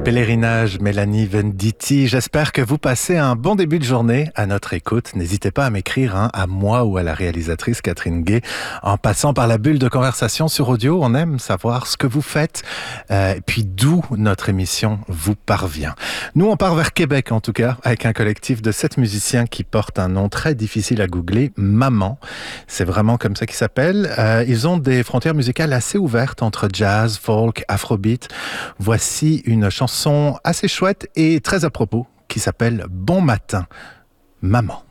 Pèlerinage, Mélanie Venditti. J'espère que vous passez un bon début de journée à notre écoute. N'hésitez pas à m'écrire à moi ou à la réalisatrice Catherine Gay en passant par la bulle de conversation sur audio. On aime savoir ce que vous faites et puis d'où notre émission vous parvient. Nous, on part vers Québec en tout cas avec un collectif de 7 musiciens qui portent un nom très difficile à googler, Maman. C'est vraiment comme ça qu'ils s'appellent. Ils ont des frontières musicales assez ouvertes entre jazz, folk, afrobeat. Voici une chanson assez chouette et très à propos qui s'appelle Bon matin, maman.